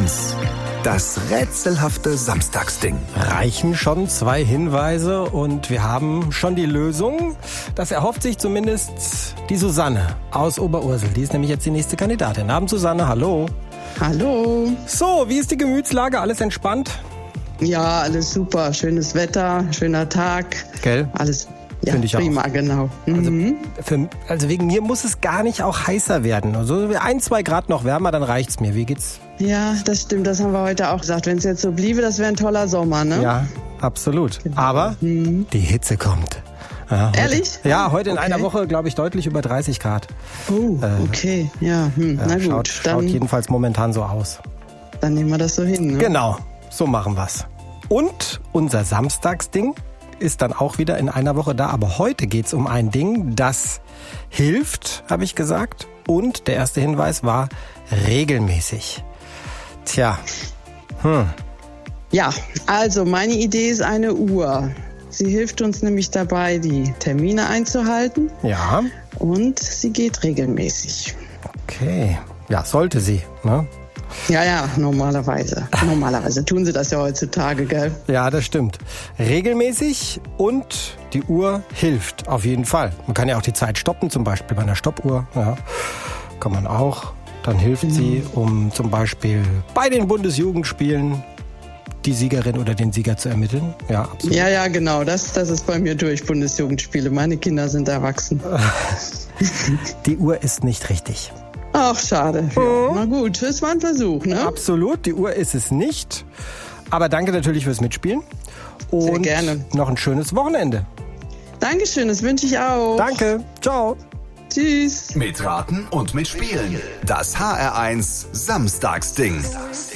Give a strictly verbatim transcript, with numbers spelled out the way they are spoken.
eins. Das rätselhafte Samstagsding. Reichen schon zwei Hinweise und wir haben schon die Lösung. Das erhofft sich zumindest die Susanne aus Oberursel. Die ist nämlich jetzt die nächste Kandidatin. Abend, Susanne, hallo. Hallo. So, wie ist die Gemütslage? Alles entspannt? Ja, alles super. Schönes Wetter, schöner Tag. Gell? Alles ja, Finde ich prima, auch. genau. Also, Mhm. für, also wegen mir muss es gar nicht auch heißer werden. Also ein, zwei Grad noch wärmer, dann reicht's mir. Wie geht's? Ja, das stimmt. Das haben wir heute auch gesagt. Wenn es jetzt so bliebe, das wäre ein toller Sommer, ne? Ja, absolut. Aber Mhm. die Hitze kommt. Ja, heute, Ehrlich? Ja, heute in Okay. einer Woche, glaube ich, deutlich über dreißig Grad. Oh, Äh, okay. Ja, hm. Ja, na gut. schaut, schaut dann, jedenfalls momentan so aus. dann nehmen wir das so hin. Ne? Genau, so machen wir's. Und unser Samstagsding ist dann auch wieder in einer Woche da. Aber heute geht's um ein Ding, das hilft, habe ich gesagt. Und der erste Hinweis war regelmäßig. Tja, hm. Ja, also meine Idee ist eine Uhr. Sie hilft uns nämlich dabei, die Termine einzuhalten. Ja, Und sie geht regelmäßig. okay. Ja, sollte sie, ne? Ja, ja, normalerweise. Normalerweise tun sie das ja heutzutage, gell? Ja, das stimmt. Regelmäßig und die Uhr hilft auf jeden Fall. Man kann ja auch die Zeit stoppen, zum Beispiel bei einer Stoppuhr. Ja, kann man auch. Dann hilft mhm. sie, um zum Beispiel bei den Bundesjugendspielen die Siegerin oder den Sieger zu ermitteln. Ja, absolut. Ja, ja, genau. Das, das ist bei mir durch, Bundesjugendspiele. Meine Kinder sind erwachsen. Die Uhr ist nicht richtig. Ach, schade. Ja, Mhm. na gut, es war ein Versuch, ne? Absolut, die Uhr ist es nicht. Aber danke natürlich fürs Mitspielen. Und Sehr gerne. noch ein schönes Wochenende. Dankeschön, das wünsche ich auch. Danke, ciao. Tschüss. Mitraten und mitspielen. Das H R eins Samstagsding.